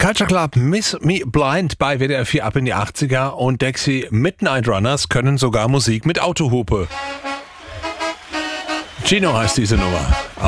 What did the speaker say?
Culture Club, Miss Me Blind bei WDR 4 ab in die 80er und Dexy Midnight Runners können sogar Musik mit Autohupe. Gino heißt diese Nummer.